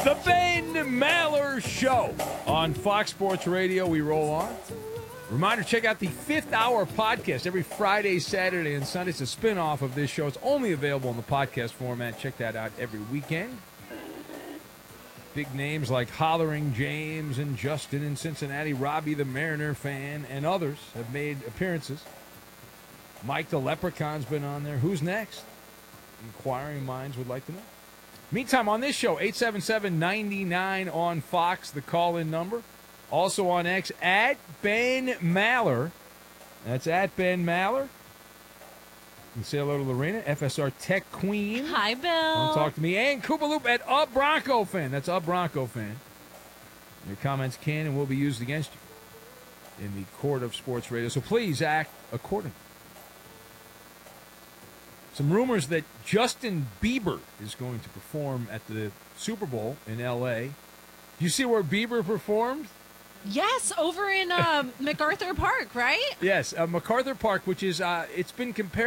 The Ben Maller Show on Fox Sports Radio. We roll on. Reminder, check out the Fifth Hour podcast every Friday, Saturday, and Sunday. It's a spinoff of this show. It's only available in the podcast format. Check that out every weekend. Big names like Hollering James and Justin in Cincinnati, Robbie the Mariner fan, and others have made appearances. Mike the Leprechaun's been on there. Who's next? Inquiring minds would like to know. Meantime, on this show, 877-99 on Fox, the call-in number. Also on X, at Ben Maller. That's at Ben Maller. You can say hello to Lorena, FSR Tech Queen. Hi, Bill. Don't talk to me. And Koopaloop at Up Bronco Fan. That's Up Bronco Fan. Your comments can and will be used against you in the court of sports radio. So please act accordingly. Some rumors that Justin Bieber is going to perform at the Super Bowl in L.A. Do you see where Bieber performed? Yes, over in MacArthur Park, right? Yes, MacArthur Park, which is, it's been compared